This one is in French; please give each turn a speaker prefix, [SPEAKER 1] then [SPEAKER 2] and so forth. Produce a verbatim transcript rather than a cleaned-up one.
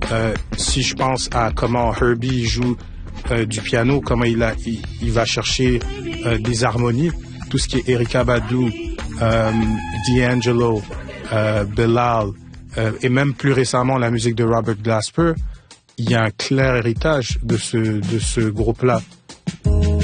[SPEAKER 1] Euh, si je pense à comment Herbie joue euh, du piano, comment il, a, il, il va chercher euh, des harmonies, tout ce qui est Erykah Badu, euh, D'Angelo, euh, Bilal, euh, et même plus récemment la musique de Robert Glasper, il y a un clair héritage de ce, de ce groupe-là.